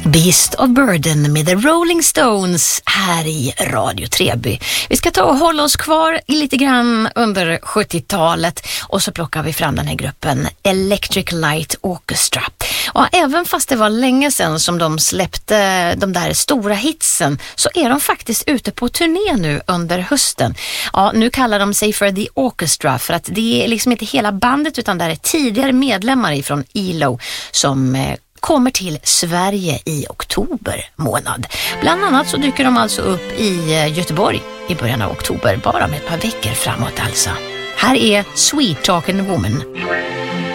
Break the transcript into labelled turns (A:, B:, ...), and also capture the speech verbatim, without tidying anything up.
A: Beast of Burden med The Rolling Stones här i Radio Treby. Vi ska ta och hålla oss kvar lite grann under sjuttiotalet och så plockar vi fram den här gruppen Electric Light Orchestra. Och även fast det var länge sedan som de släppte de där stora hitsen så är de faktiskt ute på turné nu under hösten. Ja, nu kallar de sig för The Orchestra för att det är liksom inte hela bandet utan det är tidigare medlemmar ifrån E L O som eh, kommer till Sverige i oktober månad. Bland annat så dyker de alltså upp i Göteborg i början av oktober, bara med ett par veckor framåt alltså. Här är Sweet Talking Woman.